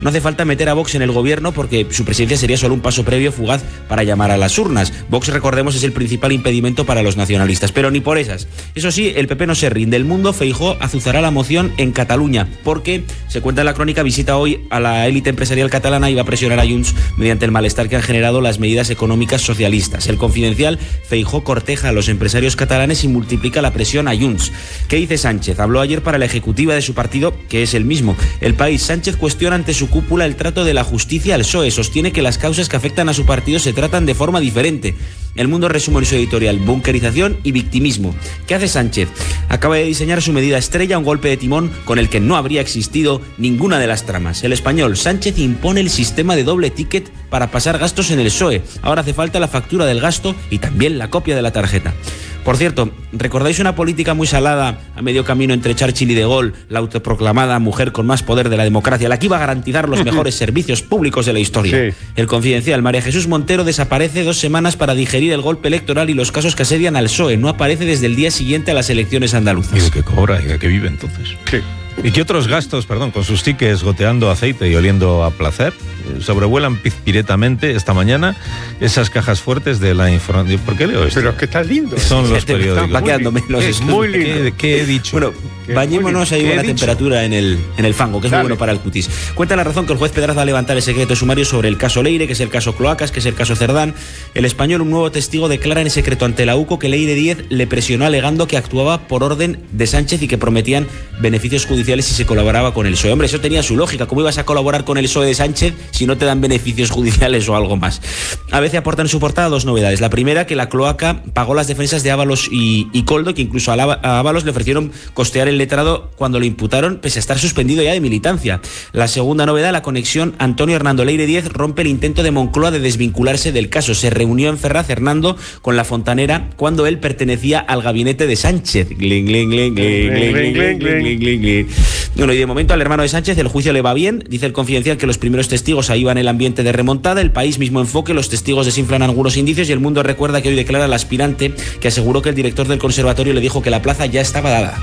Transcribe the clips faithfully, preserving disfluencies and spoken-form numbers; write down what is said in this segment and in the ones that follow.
No hace falta meter a Vox en el gobierno porque su presidencia sería solo un paso previo fugaz para llamar a las urnas. Vox, recordemos, es el principal impedimento para los nacionalistas, pero ni por esas. Eso sí, el P P no se rinde. El Mundo, Feijóo azuzará la moción en Cataluña porque, se cuenta en la crónica, visita hoy a la élite empresarial catalana y va a presionar a Junts mediante el malestar que han generado las medidas económicas socialistas. El Confidencial, Feijóo corteja a los empresarios catalanes y multiplica la presión a Junts. ¿Qué dice Sánchez? Habló ayer para la ejecutiva de su partido, que es el mismo. El País, Sánchez cuestiona ante su cúpula el trato de la justicia al P S O E. Sostiene que las causas que afectan a su partido se tratan de forma diferente. El Mundo resume en su editorial: bunkerización y victimismo. ¿Qué hace Sánchez? Acaba de diseñar su medida estrella, un golpe de timón con el que no habría existido ninguna de las tramas. El Español, Sánchez impone el sistema de doble ticket para pasar gastos en el P S O E. Ahora hace falta la factura del gasto y también la copia de la tarjeta. Por cierto, ¿recordáis una política muy salada a medio camino entre Churchill y De Gaulle, la autoproclamada mujer con más poder de la democracia, la que iba a garantizar los mejores servicios públicos de la historia? Sí. El Confidencial, María Jesús Montero desaparece dos semanas para digerir el golpe electoral y los casos que asedian al P S O E. No aparece desde el día siguiente a las elecciones andaluzas. ¿Y de qué cobra? ¿Y de qué vive entonces? Sí. ¿Y qué otros gastos, perdón, con sus tickets goteando aceite y oliendo a placer? Sobrevuelan pizpiretamente esta mañana esas cajas fuertes de la información. ¿Por qué leo esto? Pero es que está lindo. Son los periódicos. Va quedando menos. Es muy lindo. ¿Qué, ¿Qué he dicho? Bueno, bañémonos ahí con la temperatura en el, en el fango, que es Dale. muy bueno para el cutis. Cuenta La Razón que el juez Pedraza va a levantar el secreto sumario sobre el caso Leire, que es el caso Cloacas, que es el caso Cerdán. El Español, un nuevo testigo, declara en secreto ante la U C O que Leire Díez le presionó alegando que actuaba por orden de Sánchez y que prometían beneficios judiciales si se colaboraba con el P S O E. Hombre, eso tenía su lógica. ¿Cómo ibas a colaborar con el P S O E de Sánchez si no te dan beneficios judiciales o algo más? A veces aportan en su portada dos novedades. La primera, que la cloaca pagó las defensas de Ábalos y, y Coldo, que incluso a, la, a Ábalos le ofrecieron costear el letrado cuando lo imputaron, pese a estar suspendido ya de militancia. La segunda novedad, la conexión Antonio Hernando Leire Díez rompe el intento de Moncloa de desvincularse del caso. Se reunió en Ferraz Hernando con la fontanera cuando él pertenecía al gabinete de Sánchez. Gling, gling, gling, gling, gling, gling, gling, gling, gling, gling. Bueno, y de momento al hermano de Sánchez el juicio le va bien. Dice el Confidencial que los primeros testigos avivan el ambiente de remontada. El País, mismo enfoque, los testigos desinflan algunos indicios y El Mundo recuerda que hoy declara el aspirante que aseguró que el director del conservatorio le dijo que la plaza ya estaba dada.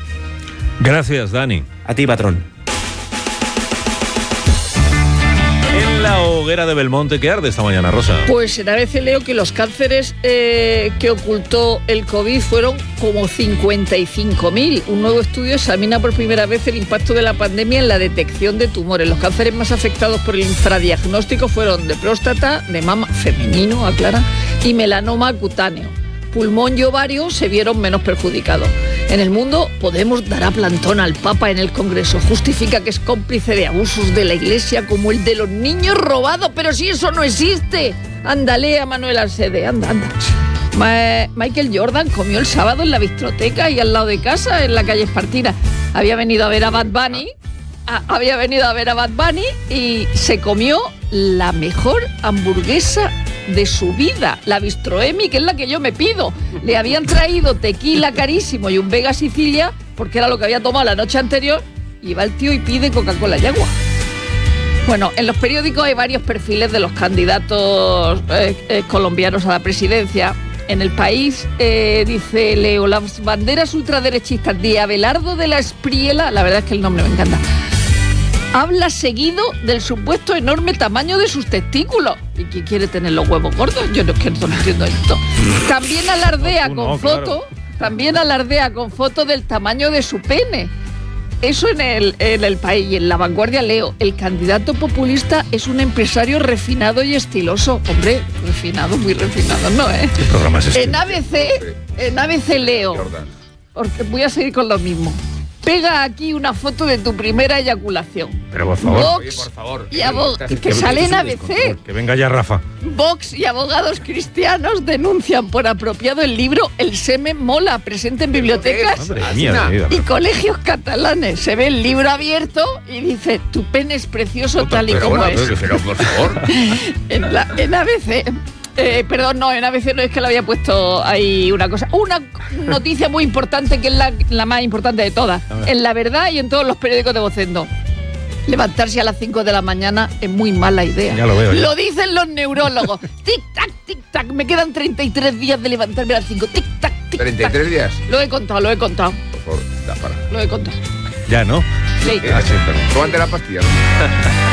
Gracias, Dani. A ti, patrón. En la hoguera de Belmonte, ¿qué arde esta mañana, Rosa? Pues en A B C leo que los cánceres eh, que ocultó el COVID fueron como cincuenta y cinco mil. Un nuevo estudio examina por primera vez el impacto de la pandemia en la detección de tumores. Los cánceres más afectados por el infradiagnóstico fueron de próstata, de mama femenino, aclara, y melanoma cutáneo. Pulmón y ovario se vieron menos perjudicados. En El Mundo, Podemos dará plantón al Papa en el Congreso. Justifica que es cómplice de abusos de la Iglesia como el de los niños robados. Pero si eso no existe. Ándale a Manuel Alcede, anda, anda. Ma- Michael Jordan comió el sábado en la bistroteca y al lado de casa, en la calle Espartina. Había venido a ver a Bad Bunny, a- había venido a ver a Bad Bunny y se comió la mejor hamburguesa de su vida, la Bistroemi, que es la que yo me pido. Le habían traído tequila carísimo y un Vega Sicilia, porque era lo que había tomado la noche anterior, y va el tío y pide Coca-Cola y agua. Bueno, en los periódicos hay varios perfiles de los candidatos eh, eh, colombianos a la presidencia. En El País eh, dice Leo, las banderas ultraderechistas de Abelardo de la Espriela, la verdad es que el nombre me encanta, habla seguido del supuesto enorme tamaño de sus testículos. ¿Y quién quiere tener los huevos gordos? Yo no, es que no entiendo esto. También alardea No, con no, foto, claro. también alardea con foto del tamaño de su pene. Eso en el, en el País. Y en La Vanguardia leo, el candidato populista es un empresario refinado y estiloso. Hombre, refinado, muy refinado, ¿no, eh? ¿Qué programa es este? En A B C, en A B C leo, porque voy a seguir con lo mismo. Pega aquí una foto de tu primera eyaculación. Pero por favor. Vox Oye, por favor. y abo- Que- que sale en A B C. Que venga ya Rafa. Vox y abogados cristianos denuncian por apropiado el libro El semen mola, presente en bibliotecas Madre mía, de vida. y colegios catalanes. Se ve el libro abierto y dice, tu pene es precioso tal y Pero como bueno, es. pero, pero por favor. En, la, en A B C. Eh, perdón, no, en A B C no, es que le había puesto ahí una cosa. Una noticia muy importante, que es la, la más importante de todas. En La Verdad y en todos los periódicos de Vocendo. Levantarse a las cinco de la mañana es muy mala idea. Ya lo veo, ya. Lo dicen los neurólogos. Tic-tac, tic-tac. Me quedan treinta y tres días de levantarme a las cinco. Tic-tac, tic-tac. ¿treinta y tres días? Lo he contado, lo he contado. Por favor, da para. Lo he contado. Ya, ¿no? Sí. Ah, sí, perdón. Tómate la pastilla.